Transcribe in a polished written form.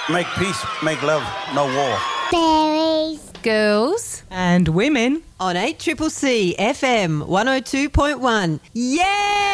Make peace, make love, no war. Berries. Girls. And women. On 8CCC FM 102.1. Yeah!